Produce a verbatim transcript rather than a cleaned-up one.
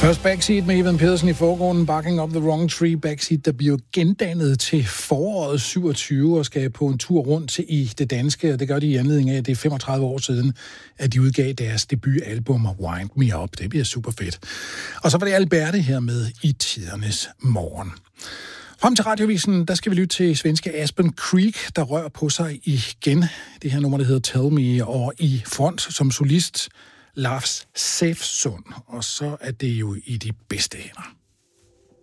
Først Backseat med Ivan Pedersen i forgrunden, Barking Up the Wrong Tree. Backseat, der bliver gendannet til foråret syvogtyve og skal på en tur rundt til i det danske, og det gør de i anledning af, at det er femogtredive år siden, at de udgav deres debutalbum Wind Me Up. Det bliver super fedt. Og så var det Alberte her med I tidernes morgen. Frem til Radiovisen, der skal vi lytte til svenske Aspen Creek, der rører på sig igen. Det her nummer, der hedder Tell Me, og i front som solist Lars Säfsund, og så er det jo i de bedste hænder.